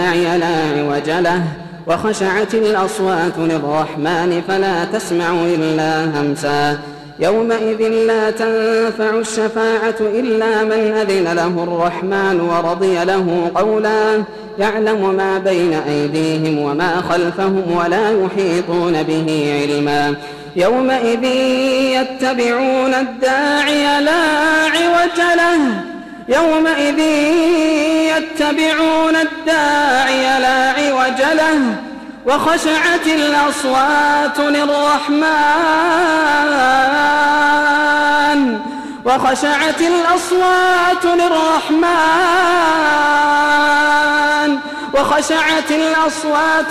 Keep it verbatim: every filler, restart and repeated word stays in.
الداعي لا عوج له وخشعت الأصوات للرحمن فلا تسمع إلا همسا يومئذ لا تنفع الشفاعة إلا من أذن له الرحمن ورضي له قولا يعلم ما بين أيديهم وما خلفهم ولا يحيطون به علما يومئذ يتبعون الداعي لا عوج له يومئذ يتبعون الداعي لا عوج له وخشعت الأصوات للرحمن وخشعت الأصوات للرحمن وخشعت الأصوات